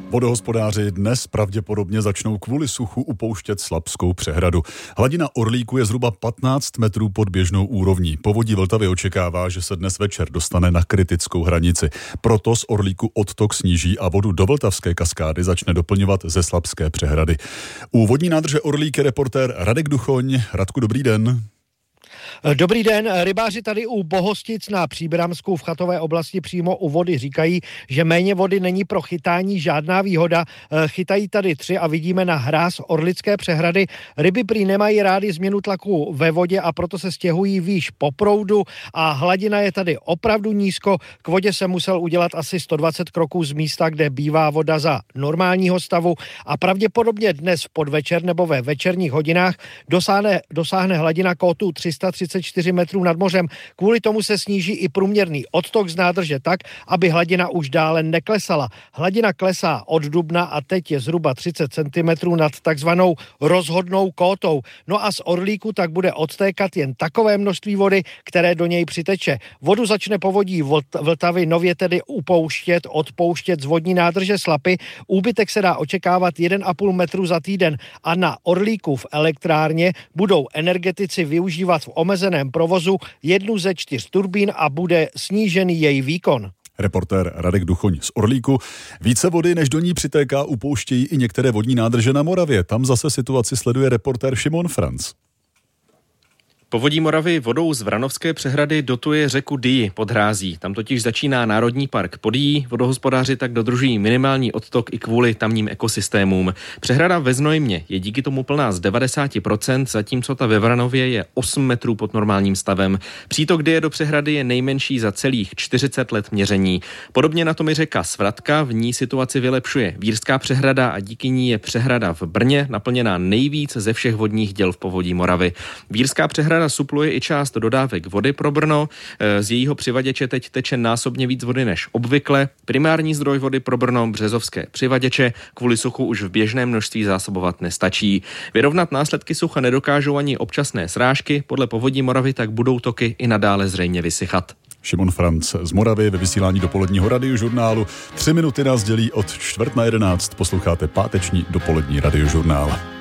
Vodohospodáři dnes pravděpodobně začnou kvůli suchu upouštět Slapskou přehradu. Hladina Orlíku je zhruba 15 metrů pod běžnou úrovní. Povodí Vltavy očekává, že se dnes večer dostane na kritickou hranici. Proto z Orlíku odtok sníží a vodu do Vltavské kaskády začne doplňovat ze Slapské přehrady. U vodní nádrže Orlík je reportér Radek Duchoň. Radku, dobrý den. Dobrý den, rybáři tady u Bohostic na Příbramsku v Chatové oblasti přímo u vody říkají, že méně vody není pro chytání žádná výhoda. Chytají tady 3 a vidíme na hráz Orlické přehrady. Ryby prý nemají rády změnu tlaku ve vodě a proto se stěhují výš po proudu a hladina je tady opravdu nízko. K vodě se musel udělat asi 120 kroků z místa, kde bývá voda za normálního stavu a pravděpodobně dnes v podvečer nebo ve večerních hodinách dosáhne hladina kótu 334 metrů nad mořem. Kvůli tomu se sníží i průměrný odtok z nádrže tak, aby hladina už dále neklesala. Hladina klesá od dubna a teď je zhruba 30 cm nad takzvanou rozhodnou kótou. No a z Orlíku tak bude odtékat jen takové množství vody, které do něj přiteče. Vodu začne povodí Vltavy nově tedy odpouštět z vodní nádrže Slapy. Úbytek se dá očekávat 1,5 metru za týden a na Orlíku v elektrárně budou energetici využívat v omezeném provozu 1 ze 4 turbín a bude snížený její výkon. Reportér Radek Duchoň z Orlíku. Více vody, než do ní přitéká, upouštějí i některé vodní nádrže na Moravě. Tam zase situaci sleduje reportér Šimon Franc. Povodí Moravy vodou z Vranovské přehrady dotuje řeku Dyji pod Hrází. Tam totiž začíná Národní park Podyjí. Vodohospodáři tak dodržují minimální odtok i kvůli tamním ekosystémům. Přehrada ve Znojmě je díky tomu plná z 90%, zatímco ta ve Vranově je 8 metrů pod normálním stavem. Přítok Dyje do přehrady je nejmenší za celých 40 let měření. Podobně na tom i řeka Svratka, v ní situaci vylepšuje Vírská přehrada a díky ní je přehrada v Brně naplněná nejvíc ze všech vodních děl v povodí Moravy. Vírská přehrada supluje i část dodávek vody pro Brno. Z jejího přivaděče teď teče násobně víc vody než obvykle. Primární zdroj vody pro Brno Březovské přivaděče kvůli suchu už v běžném množství zásobovat nestačí. Vyrovnat následky sucha nedokážou ani občasné srážky. Podle povodí Moravy tak budou toky i nadále zřejmě vysychat. Šimon Franc z Moravy ve vysílání dopoledního radiožurnálu. 3 minuty nás dělí od 10:45. Posloucháte páteční dopolední radiožurnál.